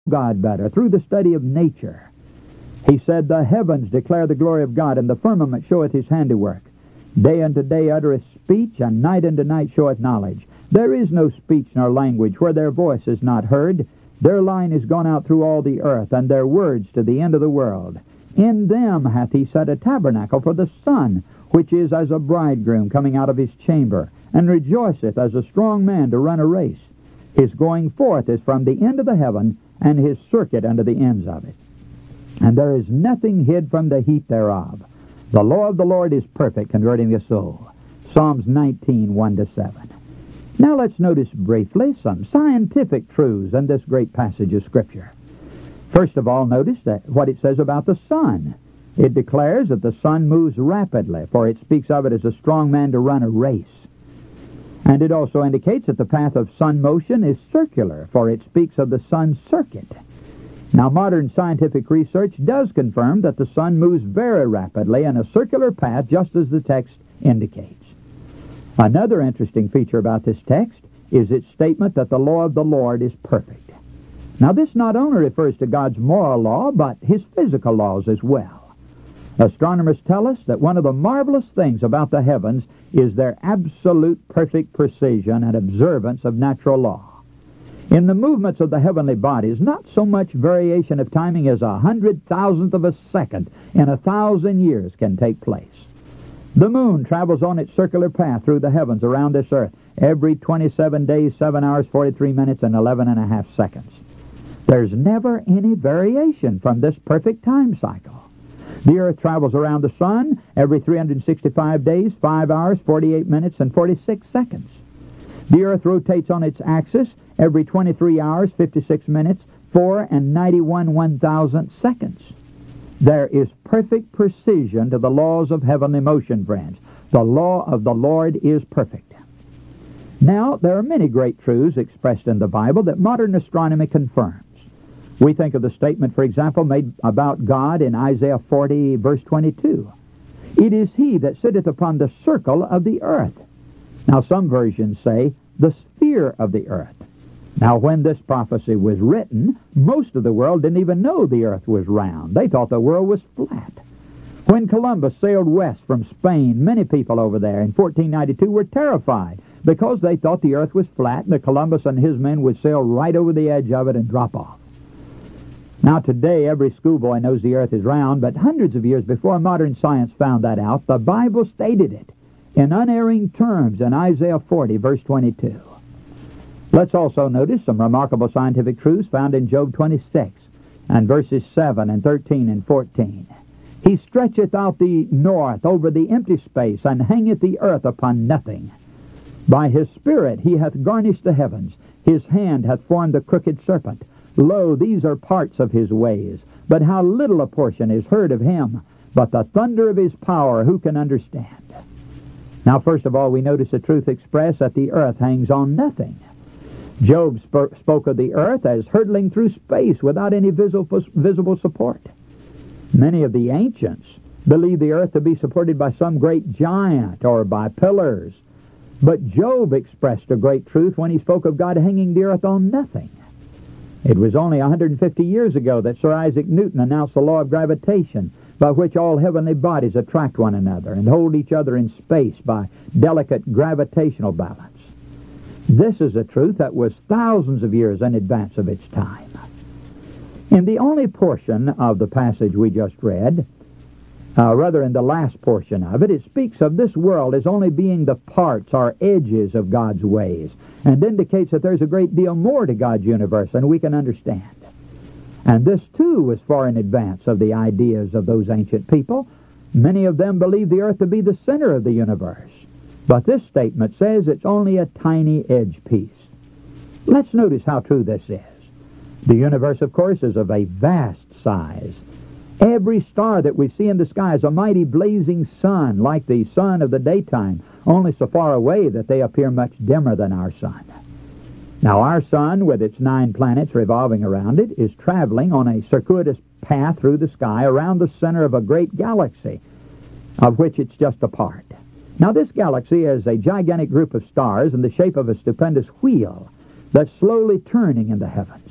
God better through the study of nature. He said, "The heavens declare the glory of God, and the firmament showeth his handiwork. Day unto day uttereth speech, and night unto night showeth knowledge. There is no speech nor language where their voice is not heard. Their line is gone out through all the earth, and their words to the end of the world. In them hath he set a tabernacle for the sun, which is as a bridegroom coming out of his chamber, and rejoiceth as a strong man to run a race. His going forth is from the end of the heaven, and his circuit unto the ends of it. And there is nothing hid from the heat thereof. The law of the Lord is perfect, converting the soul." Psalms 19, 1-7. Now let's notice briefly some scientific truths in this great passage of Scripture. First of all, notice what it says about the sun. It declares that the sun moves rapidly, for it speaks of it as a strong man to run a race. And it also indicates that the path of sun motion is circular, for it speaks of the sun's circuit. Now, modern scientific research does confirm that the sun moves very rapidly in a circular path, just as the text indicates. Another interesting feature about this text is its statement that the law of the Lord is perfect. Now, this not only refers to God's moral law, but his physical laws as well. Astronomers tell us that one of the marvelous things about the heavens is their absolute perfect precision and observance of natural law. In the movements of the heavenly bodies, not so much variation of timing as 100,000th of a second in 1,000 years can take place. The moon travels on its circular path through the heavens around this earth every 27 days, 7 hours, 43 minutes, and 11.5 seconds. There's never any variation from this perfect time cycle. The earth travels around the sun every 365 days, 5 hours, 48 minutes, and 46 seconds. The earth rotates on its axis every 23 hours, 56 minutes, 4 and 91 one-thousandth seconds. There is perfect precision to the laws of heavenly motion, friends. The law of the Lord is perfect. Now, there are many great truths expressed in the Bible that modern astronomy confirms. We think of the statement, for example, made about God in Isaiah 40, verse 22. "It is he that sitteth upon the circle of the earth." Now, some versions say, "the sphere of the earth." Now, when this prophecy was written, most of the world didn't even know the earth was round. They thought the world was flat. When Columbus sailed west from Spain, many people over there in 1492 were terrified because they thought the earth was flat and that Columbus and his men would sail right over the edge of it and drop off. Now, today, every schoolboy knows the earth is round, but hundreds of years before modern science found that out, the Bible stated it in unerring terms in Isaiah 40, verse 22. Let's also notice some remarkable scientific truths found in Job 26 and verses 7 and 13 and 14. "He stretcheth out the north over the empty space, and hangeth the earth upon nothing. By his spirit he hath garnished the heavens. His hand hath formed the crooked serpent. Lo, these are parts of his ways. But how little a portion is heard of him. But the thunder of his power who can understand?" Now, first of all, we notice the truth expressed that the earth hangs on nothing. Job spoke of the earth as hurtling through space without any visible support. Many of the ancients believed the earth to be supported by some great giant or by pillars. But Job expressed a great truth when he spoke of God hanging the earth on nothing. It was only 150 years ago that Sir Isaac Newton announced the law of gravitation, by which all heavenly bodies attract one another and hold each other in space by delicate gravitational balance. This is a truth that was thousands of years in advance of its time. In the only portion of the passage we just read, in the last portion of it, it speaks of this world as only being the parts or edges of God's ways, and indicates that there's a great deal more to God's universe than we can understand. And this, too, was far in advance of the ideas of those ancient people. Many of them believed the earth to be the center of the universe. But this statement says it's only a tiny edge piece. Let's notice how true this is. The universe, of course, is of a vast size. Every star that we see in the sky is a mighty blazing sun, like the sun of the daytime, only so far away that they appear much dimmer than our sun. Now, our sun, with its 9 planets revolving around it, is traveling on a circuitous path through the sky around the center of a great galaxy, of which it's just a part. Now, this galaxy is a gigantic group of stars in the shape of a stupendous wheel that's slowly turning in the heavens.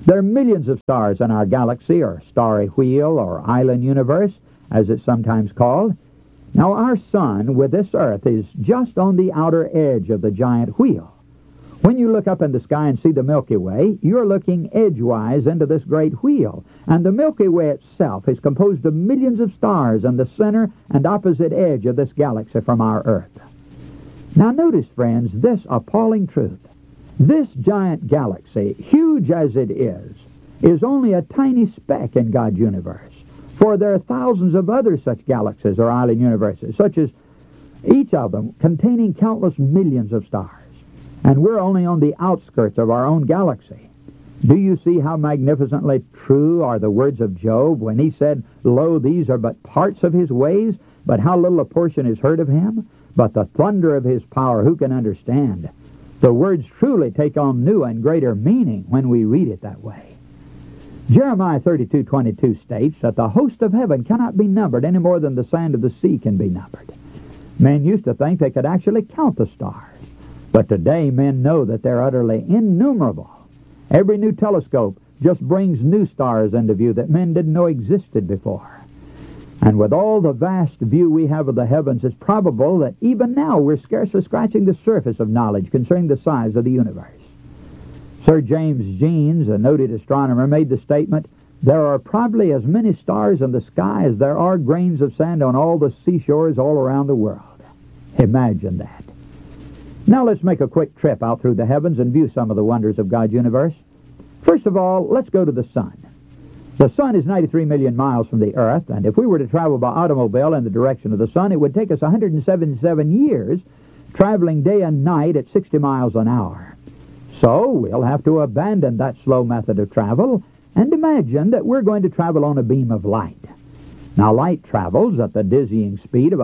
There are millions of stars in our galaxy, or starry wheel, or island universe, as it's sometimes called. Now, our sun, with this Earth, is just on the outer edge of the giant wheel. When you look up in the sky and see the Milky Way, you're looking edgewise into this great wheel. And the Milky Way itself is composed of millions of stars on the center and opposite edge of this galaxy from our Earth. Now notice, friends, this appalling truth. This giant galaxy, huge as it is only a tiny speck in God's universe. For there are thousands of other such galaxies or island universes, such as each of them containing countless millions of stars. And we're only on the outskirts of our own galaxy. Do you see how magnificently true are the words of Job when he said, "Lo, these are but parts of his ways, but how little a portion is heard of him? But the thunder of his power, who can understand?" The words truly take on new and greater meaning when we read it that way. Jeremiah 32:22 states that the host of heaven cannot be numbered any more than the sand of the sea can be numbered. Men used to think they could actually count the stars. But today men know that they're utterly innumerable. Every new telescope just brings new stars into view that men didn't know existed before. And with all the vast view we have of the heavens, it's probable that even now we're scarcely scratching the surface of knowledge concerning the size of the universe. Sir James Jeans, a noted astronomer, made the statement, "There are probably as many stars in the sky as there are grains of sand on all the seashores all around the world." Imagine that. Now let's make a quick trip out through the heavens and view some of the wonders of God's universe. First of all, let's go to the sun. The sun is 93 million miles from the earth, and if we were to travel by automobile in the direction of the sun, it would take us 177 years, traveling day and night at 60 miles an hour. So we'll have to abandon that slow method of travel and imagine that we're going to travel on a beam of light. Now, light travels at the dizzying speed of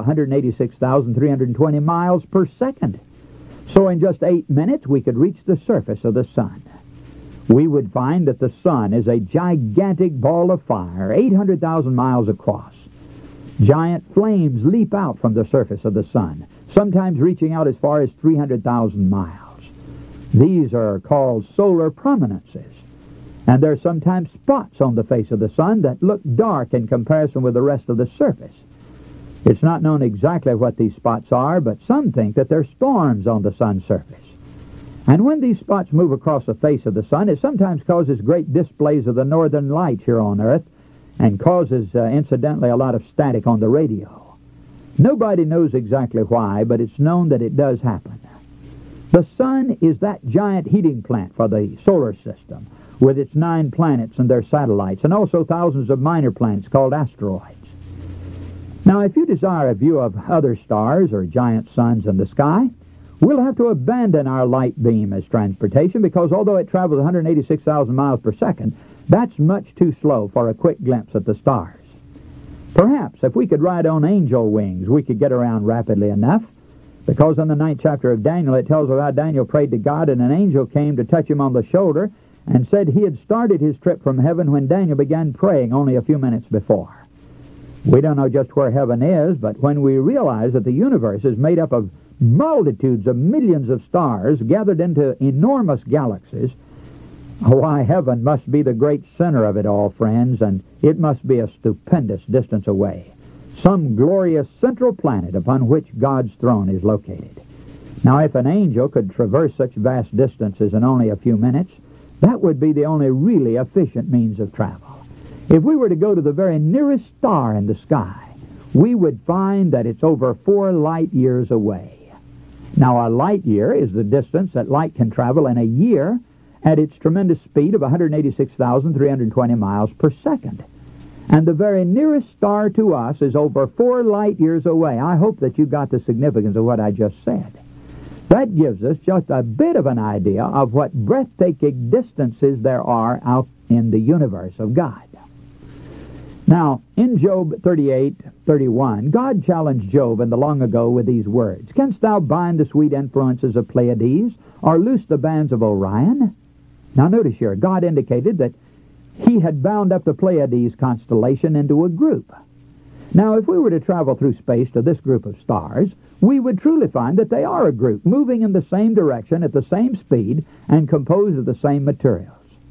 186,320 miles per second. So in just 8 minutes, we could reach the surface of the sun. We would find that the sun is a gigantic ball of fire, 800,000 miles across. Giant flames leap out from the surface of the sun, sometimes reaching out as far as 300,000 miles. These are called solar prominences, and there are sometimes spots on the face of the sun that look dark in comparison with the rest of the surface. It's not known exactly what these spots are, but some think that they're storms on the sun's surface. And when these spots move across the face of the sun, it sometimes causes great displays of the northern lights here on Earth and causes, incidentally, a lot of static on the radio. Nobody knows exactly why, but it's known that it does happen. The sun is that giant heating plant for the solar system, with its 9 planets and their satellites, and also thousands of minor planets called asteroids. Now, if you desire a view of other stars or giant suns in the sky, we'll have to abandon our light beam as transportation because although it travels 186,000 miles per second, that's much too slow for a quick glimpse at the stars. Perhaps if we could ride on angel wings, we could get around rapidly enough, because in the 9th chapter of Daniel, it tells us how Daniel prayed to God, and an angel came to touch him on the shoulder and said he had started his trip from heaven when Daniel began praying only a few minutes before. We don't know just where heaven is, but when we realize that the universe is made up of multitudes of millions of stars gathered into enormous galaxies, why, heaven must be the great center of it all, friends, and it must be a stupendous distance away. Some glorious central planet upon which God's throne is located. Now, if an angel could traverse such vast distances in only a few minutes, that would be the only really efficient means of travel. If we were to go to the very nearest star in the sky, we would find that it's over 4 light years away. Now, a light year is the distance that light can travel in a year at its tremendous speed of 186,320 miles per second. And the very nearest star to us is over 4 light years away. I hope that you got the significance of what I just said. That gives us just a bit of an idea of what breathtaking distances there are out in the universe of God. Now, in Job 38:31, God challenged Job in the long ago with these words, "Canst thou bind the sweet influences of Pleiades, or loose the bands of Orion?" Now notice here, God indicated that he had bound up the Pleiades constellation into a group. Now, if we were to travel through space to this group of stars, we would truly find that they are a group, moving in the same direction at the same speed and composed of the same materials.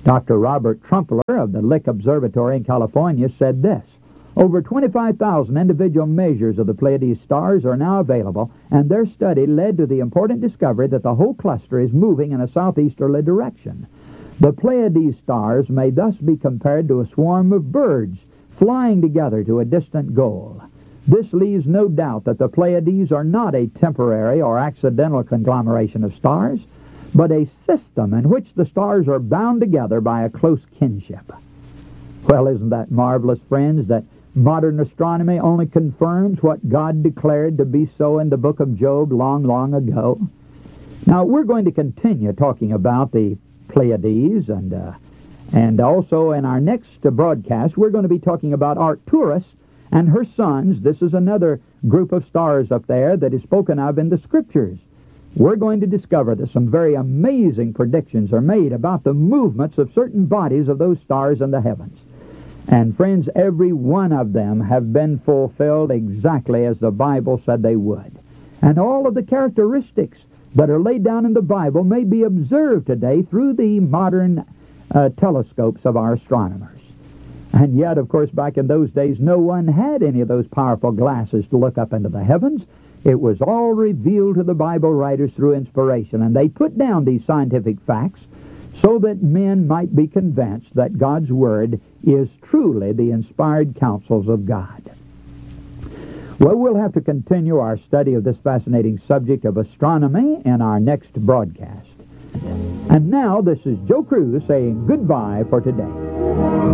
Dr. Robert Trumpler of the Lick Observatory in California said this: over 25,000 individual measures of the Pleiades stars are now available, and their study led to the important discovery that the whole cluster is moving in a southeasterly direction. The Pleiades stars may thus be compared to a swarm of birds flying together to a distant goal. This leaves no doubt that the Pleiades are not a temporary or accidental conglomeration of stars, but a system in which the stars are bound together by a close kinship. Well, isn't that marvelous, friends, that modern astronomy only confirms what God declared to be so in the book of Job long, long ago? Now, we're going to continue talking about the Pleiades, and also in our next broadcast, we're going to be talking about Arcturus and her sons. This is another group of stars up there that is spoken of in the Scriptures. We're going to discover that some very amazing predictions are made about the movements of certain bodies of those stars in the heavens. And friends, every one of them have been fulfilled exactly as the Bible said they would. And all of the characteristics that are laid down in the Bible may be observed today through the modern telescopes of our astronomers. And yet, of course, back in those days, no one had any of those powerful glasses to look up into the heavens. It was all revealed to the Bible writers through inspiration, and they put down these scientific facts so that men might be convinced that God's Word is truly the inspired counsels of God. Well, we'll have to continue our study of this fascinating subject of astronomy in our next broadcast. And now, this is Joe Cruz saying goodbye for today.